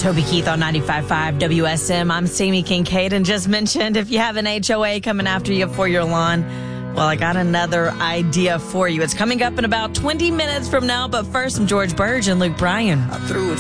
Toby Keith on 95.5 WSM. I'm Sammy Kincaid, and just mentioned if you have an HOA coming after you for your lawn, well, I got another idea for you. It's coming up in about 20 minutes from now, but first, some George Burge and Luke Bryan. I threw it